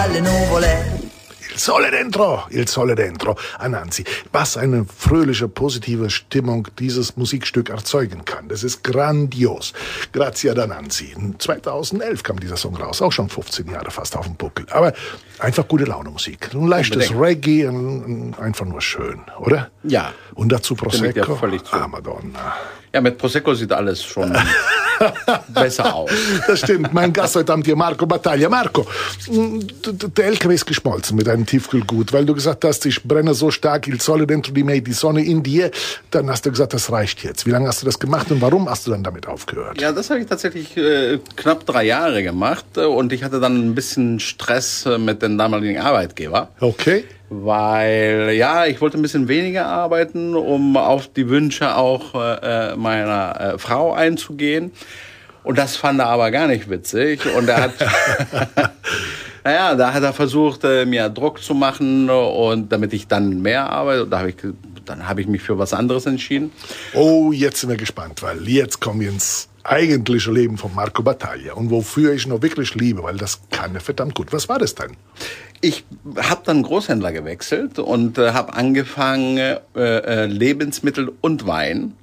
alle nuvole. Il Sole Dentro, Anansi. Was eine fröhliche, positive Stimmung dieses Musikstück erzeugen kann. Das ist grandios. Grazie ad Anansi. 2011 kam dieser Song raus, auch schon 15 Jahre fast auf dem Buckel. Aber einfach gute Laune Musik. Ein leichtes Reggae, einfach nur schön, oder? Ja. Und dazu Prosecco. Ja, Madonna. Ja, mit Prosecco sieht alles schon besser aus. Das stimmt. Mein Gast heute Abend hier, Marco Battaglia. Marco, der LKW ist geschmolzen mit einem Tiefkühlgut, weil du gesagt hast, ich brenne so stark, il sole dentro di me, die Sonne in dir. Dann hast du gesagt, das reicht jetzt. Wie lange hast du das gemacht und warum hast du dann damit aufgehört? Ja, das habe ich tatsächlich knapp 3 Jahre gemacht und ich hatte dann ein bisschen Stress mit dem damaligen Arbeitgeber. Okay. Weil, ja, ich wollte ein bisschen weniger arbeiten, um auf die Wünsche auch meiner Frau einzugehen. Und das fand er aber gar nicht witzig. Und er hat, naja, da hat er versucht, mir Druck zu machen und damit ich dann mehr arbeite. Und dann habe ich mich für was anderes entschieden. Oh, jetzt sind wir gespannt, weil jetzt kommen wir ins eigentliche Leben von Marco Battaglia. Und wofür ich ihn noch wirklich liebe, weil das kann er verdammt gut. Was war das denn? Ich habe dann Großhändler gewechselt und habe angefangen, Lebensmittel und Wein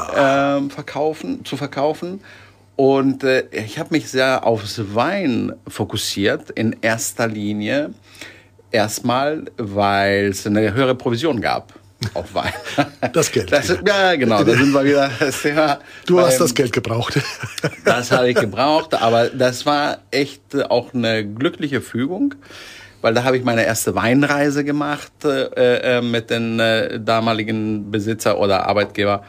zu verkaufen. Und ich habe mich sehr aufs Wein fokussiert, in erster Linie. Erstmal, weil es eine höhere Provision gab auf Wein. Das Geld. Ja, genau, da sind wir wieder das Thema. Du hast das Geld gebraucht. Das habe ich gebraucht, aber das war echt auch eine glückliche Fügung. Weil da habe ich meine erste Weinreise gemacht mit den damaligen Besitzer oder Arbeitgeber.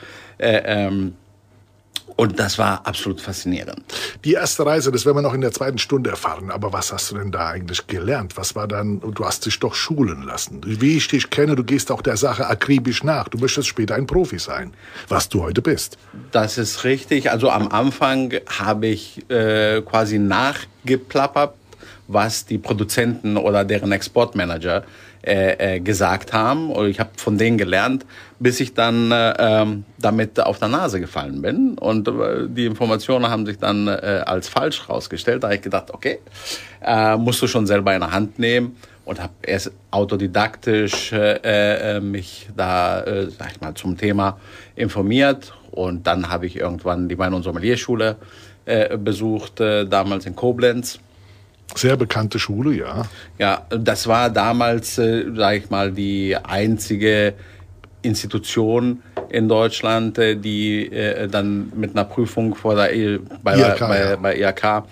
Und das war absolut faszinierend. Die erste Reise, das werden wir noch in der 2. Stunde erfahren. Aber was hast du denn da eigentlich gelernt? Was war dann, du hast dich doch schulen lassen. Wie ich dich kenne, du gehst auch der Sache akribisch nach. Du möchtest später ein Profi sein, was du heute bist. Das ist richtig. Also am Anfang habe ich quasi nachgeplappert, was die Produzenten oder deren Exportmanager gesagt haben. Und ich habe von denen gelernt, bis ich dann damit auf der Nase gefallen bin. Und die Informationen haben sich dann als falsch rausgestellt. Da habe ich gedacht, okay, musst du schon selber in der Hand nehmen. Und habe erst autodidaktisch mich da, sag ich mal, zum Thema informiert. Und dann habe ich irgendwann die Wein- und Sommelierschule besucht, damals in Koblenz. Sehr bekannte Schule, ja. Ja, das war damals, sage ich mal, die einzige Institution in Deutschland, die dann mit einer Prüfung bei IHK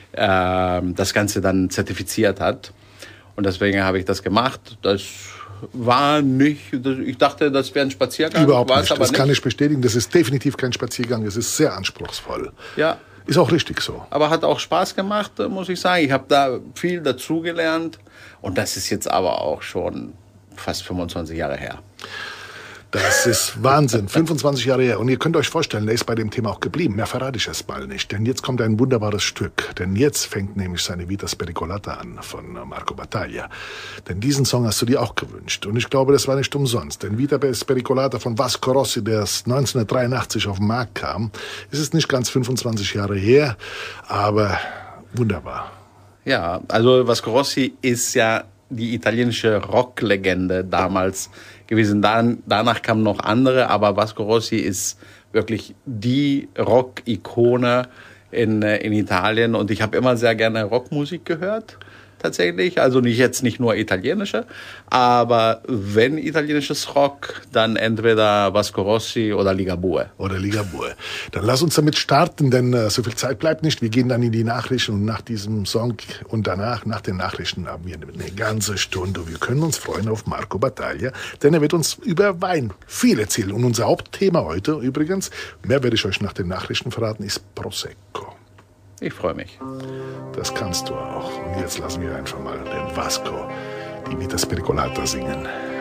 das Ganze dann zertifiziert hat. Und deswegen habe ich das gemacht. Das war nicht, ich dachte, das wäre ein Spaziergang. Überhaupt nicht, aber das kann ich bestätigen. Das ist definitiv kein Spaziergang, es ist sehr anspruchsvoll. Ja. Ist auch richtig so. Aber hat auch Spaß gemacht, muss ich sagen. Ich habe da viel dazugelernt. Und das ist jetzt aber auch schon fast 25 Jahre her. Das ist Wahnsinn. 25 Jahre her. Und ihr könnt euch vorstellen, der ist bei dem Thema auch geblieben. Mehr verrate ich erst mal nicht. Denn jetzt kommt ein wunderbares Stück. Denn jetzt fängt nämlich seine Vita Spericolata an von Marco Battaglia. Denn diesen Song hast du dir auch gewünscht. Und ich glaube, das war nicht umsonst. Denn Vita Spericolata von Vasco Rossi, der 1983 auf den Markt kam, ist es nicht ganz 25 Jahre her, aber wunderbar. Ja, also Vasco Rossi ist ja die italienische Rocklegende damals gewesen. Danach kamen noch andere, aber Vasco Rossi ist wirklich die Rock-Ikone in Italien. Und ich habe immer sehr gerne Rockmusik gehört, tatsächlich. Also nicht nur italienische, aber wenn italienisches Rock, dann entweder Vasco Rossi oder Ligabue. Dann lass uns damit starten, denn so viel Zeit bleibt nicht. Wir gehen dann in die Nachrichten und nach diesem Song und danach, nach den Nachrichten, haben wir eine ganze Stunde. Wir können uns freuen auf Marco Battaglia, denn er wird uns über Wein viel erzählen. Und unser Hauptthema heute übrigens, mehr werde ich euch nach den Nachrichten verraten, ist Prosecco. Ich freue mich. Das kannst du auch. Und jetzt lassen wir einfach mal den Vasco die Vita Spericolata singen.